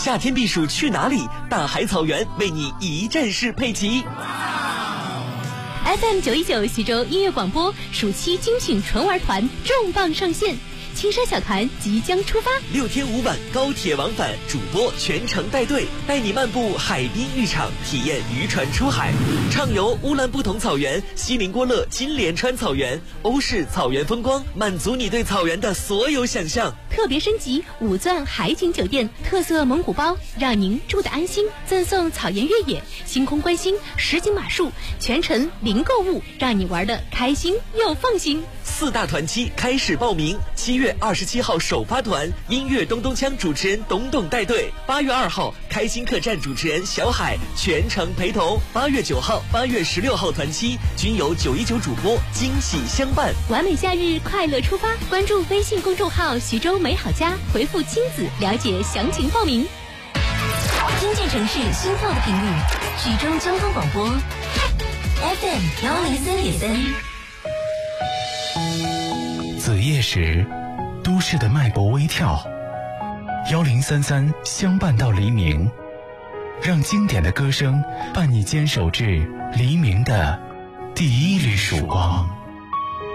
夏天避暑去哪里？大海草原为你一站式配齐。 FM 919徐州音乐广播暑期精品纯玩团重磅上线，青山小团即将出发 ，6天5晚高铁往返，主播全程带队，带你漫步海滨浴场，体验渔船出海，畅游乌兰布统草原、锡林郭勒金莲川草原、欧式草原风光，满足你对草原的所有想象。 特别升级5钻海景酒店，特色蒙古包，让您住得安心。赠送草原越野、星空观星、实景马术，全程零购物，让你玩得开心又放心。 4大团期开始报名，7月27号首发团，音乐咚咚锵主持人董董带队；8月2号开心客栈主持人小海全程陪同；8月9号、8月16号团期均由919主播惊喜相伴。 完美假日快乐出发，关注微信公众号徐州美好家，回复亲子了解详情报名。听见城市心跳的频率，徐州交通广播 FM 103.3。 子夜时，都市的脉搏微跳，1033相伴到黎明，让经典的歌声伴你坚守至黎明的第一缕曙光。